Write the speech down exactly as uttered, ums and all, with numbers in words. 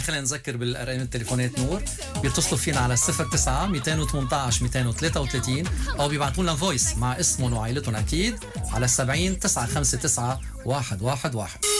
خلينا نذكر بالارقام التليفونات نور، بيتصلوا فينا على صفر تسعة مئتين وثمانية عشر مئتين وثلاثة وثلاثين او بيبعتوا لنا فويس مع اسمهم وعائلتهم اكيد على سبعين تسعة خمسة تسعة واحد واحد واحد.